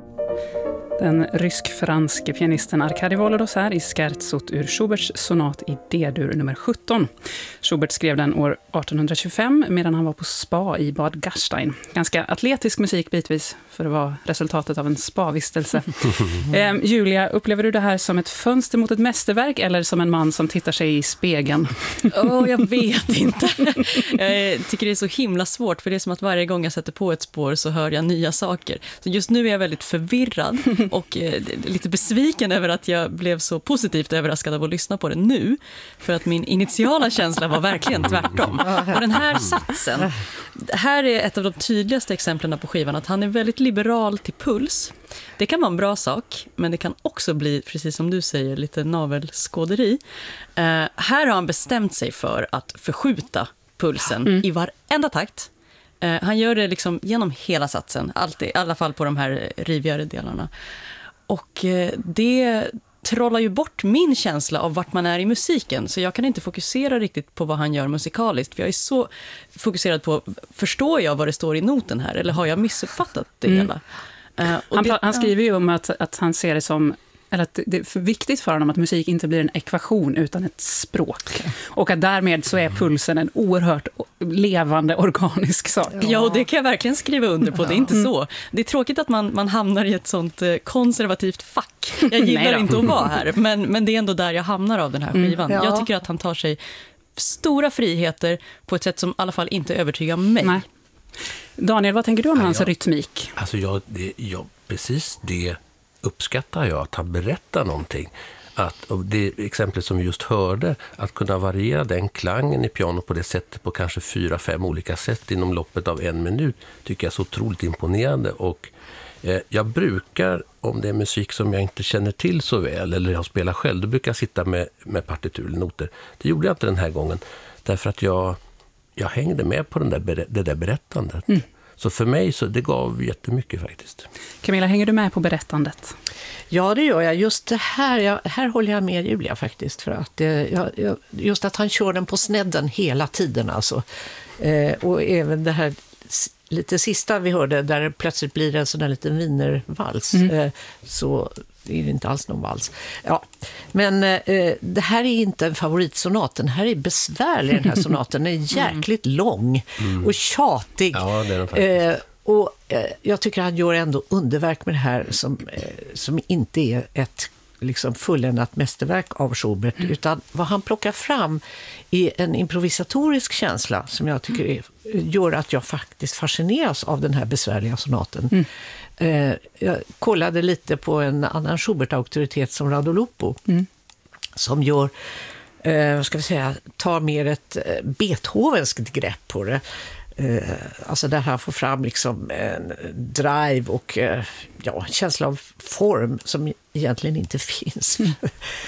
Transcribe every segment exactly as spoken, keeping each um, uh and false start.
Den rysk-franske pianisten Arkady Volodos här i Scherzot ur Schuberts sonat i D-dur nummer sjutton. Schubert skrev den år arton tjugofem medan han var på spa i Bad Gastein. Ganska atletisk musik bitvis för att vara resultatet av en spavistelse. eh, Julia, upplever du det här som ett fönster mot ett mästerverk eller som en man som tittar sig i spegeln? Oh, jag vet inte. Jag tycker det är så himla svårt, för det är som att varje gång jag sätter på ett spår så hör jag nya saker. Så just nu är jag väldigt förvirrad och eh, lite besviken över att jag blev så positivt överraskad av att lyssna på det nu. För att min initiala känsla var verkligen tvärtom. Och den här satsen, här är ett av de tydligaste exemplen på skivan, att han är väldigt liberal till puls. Det kan vara en bra sak, men det kan också bli, precis som du säger, lite navelskåderi. Eh, här har han bestämt sig för att förskjuta pulsen mm. i varenda takt. Eh, han gör det liksom genom hela satsen, alltid, i alla fall på de här rivigare delarna. Och eh, det trollar ju bort min känsla av vart man är i musiken, så jag kan inte fokusera riktigt på vad han gör musikaliskt, för jag är så fokuserad på, förstår jag vad det står i noten här, eller har jag missuppfattat det mm. hela? Uh, och han, det, han skriver ju om att, att han ser det som, eller att det är för viktigt för honom att musik inte blir en ekvation utan ett språk. Och att därmed så är pulsen en oerhört levande, organisk sak. Ja, ja, och det kan jag verkligen skriva under på. Det är inte mm. så. Det är tråkigt att man, man hamnar i ett sånt konservativt fack. Jag gillar inte att vara här, men, men det är ändå där jag hamnar av den här skivan. Mm, ja. Jag tycker att han tar sig stora friheter på ett sätt som i alla fall inte övertygar mig. Nej. Daniel, vad tänker du om ja, hans jag, rytmik? Alltså jag, det, jag, precis det uppskattar jag, att han berättar någonting. Att, och det exemplet som vi just hörde, att kunna variera den klangen i piano på det sättet på kanske fyra, fem olika sätt inom loppet av en minut, tycker jag är så otroligt imponerande. Och eh, jag brukar, om det är musik som jag inte känner till så väl, eller jag spelar själv, då brukar jag sitta med, med partiturnoter. Det gjorde jag inte den här gången, därför att jag Jag hängde med på den där, det där berättandet. Mm. Så för mig så det gav jättemycket faktiskt. Camilla, hänger du med på berättandet? Ja, det gör jag. Just det här, jag, här håller jag med Julia faktiskt. För att det, jag, just att han kör den på snedden hela tiden. Alltså. Eh, och även det här lite sista vi hörde, där det plötsligt blir en sån där liten wienervals. Mm. Eh, så det är inte alls någon vals. Ja. Men eh, det här är inte en favoritsonat. Den här är besvärlig, den här sonaten. Den är jäkligt mm. lång och tjatig. Ja, det är den faktiskt. Eh, och eh, jag tycker han gör ändå underverk med det här som, eh, som inte är ett liksom fulländat mästerverk av Schubert, mm. utan vad han plockar fram är en improvisatorisk känsla som jag tycker är, gör att jag faktiskt fascineras av den här besvärliga sonaten. Mm. Eh, jag kollade lite på en annan Schubert-auktoritet som Radolopo, mm. som gör, eh, vad ska vi säga, tar mer ett eh, Beethovenskt grepp på det. Eh, alltså där han får fram liksom en drive och eh, ja, en känsla av form som egentligen inte finns. Mm.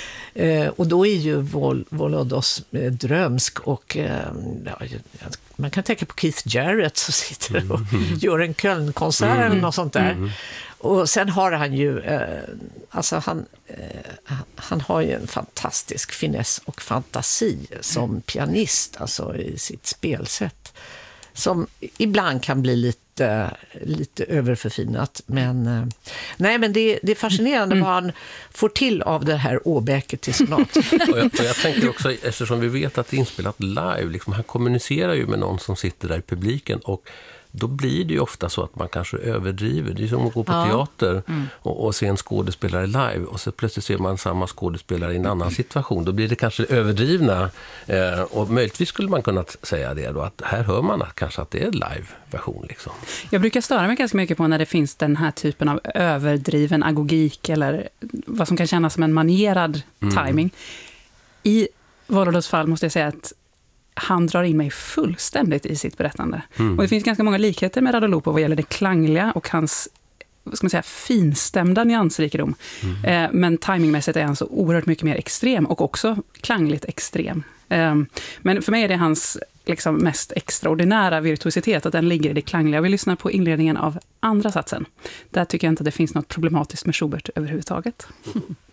eh, och då är ju Vol- Volodos eh, drömsk och eh, ja, man kan tänka på Keith Jarrett som sitter och mm. gör en Kölnkonsert mm. eller något sånt där. Mm. Och sen har han ju eh, alltså han, eh, han har ju en fantastisk finess och fantasi som pianist, alltså i sitt spelsätt, som ibland kan bli lite, lite överförfinat. Men, eh, nej, men det, det är fascinerande mm. vad han får till av det här åbäket till sonat. och, jag, och jag tänker också, eftersom vi vet att det är inspelat live, liksom, han kommunicerar ju med någon som sitter där i publiken, och då blir det ju ofta så att man kanske överdriver. Det är som att gå på ja. teater mm. och, och se en skådespelare live, och så plötsligt ser man samma skådespelare i en annan situation. Då blir det kanske överdrivna, eh, och möjligtvis skulle man kunna säga det då, att här hör man att, kanske att det är en live-version. Liksom. Jag brukar störa mig ganska mycket på när det finns den här typen av överdriven agogik eller vad som kan kännas som en manierad mm. timing. I Volodos fall måste jag säga att han drar in mig fullständigt i sitt berättande. Mm. Och det finns ganska många likheter med Radolopo vad gäller det klangliga och hans, vad ska man säga, finstämda nyansrikedom. Mm. Eh, men timingmässigt är han så oerhört mycket mer extrem och också klangligt extrem. Eh, men för mig är det hans liksom mest extraordinära virtuositet, att den ligger i det klangliga. Vi lyssnar på inledningen av andra satsen. Där tycker jag inte att det finns något problematiskt med Schubert överhuvudtaget.